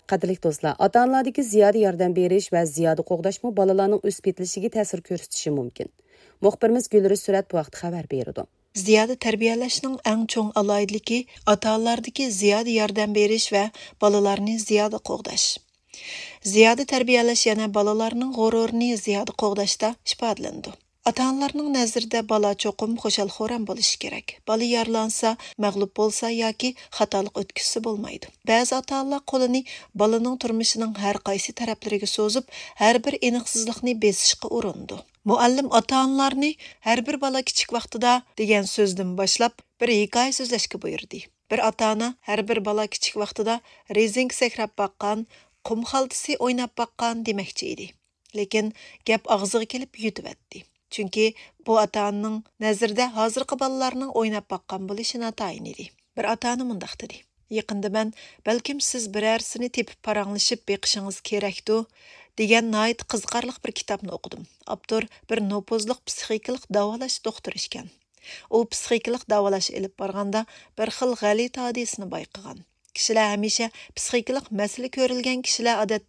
Qadrlik do'stlar, ota-onalardagi ziyoda yordam berish va ziyoda qo'g'dashmi bolalarning o'sib yetilishiga ta'sir ko'rsatishi mumkin. Muxbirimiz Gulri Surat bu vaqt xabar berdi. Ziyoda tarbiyalashning eng cho'ng aloyidligi ota-onalardagi ziyoda yordam berish va bolalarni ziyoda qo'g'dash. Ziyoda tarbiyalash yana bolalarning g'ururini ziyoda qo'g'dashda ifodalandi. Ota-onalarning nazarida bola cho'qim xo'shal-xo'ram bo'lishi kerak. Bola yaralansa, mag'lub bo'lsa yoki xatolik o'tkazsa bo'lmaydi. Ba'zi ota-onalar qo'lini bolaning turmushining har qaysi taraflariga so'zib, har bir aniqsizlikni besishga urindi. Muallim ota-onalarni har bir bola kichik vaqtida degan so'zdan boshlab bir hikoya so'zlashga buyurdi. Bir ota-ona har bir bola kichik vaqtida rezink sakrab baqqan, qum xaltasi o'ynab baqqan demoqchi edi. Lekin gap og'ziga kelib yutibdi. Chunki bu ota-onaning nazarida hozirgi bolalarning o'ynab baqqan bo'lishi notayin edi. Bir ota-ona mundaq dedi: "Yaqinda men balkim siz birarsini tepib paranglashib beqishingiz kerakdu" degan nayt qiziqarli bir kitobni o'qidim. Avtor bir nopozliq psixikalik davolash doktori ekan. U psixikalik davolash elib borganda bir xil g'alit hodisani bayqagan. Kishilar hamisha psixikalik masala ko'rilgan kishilar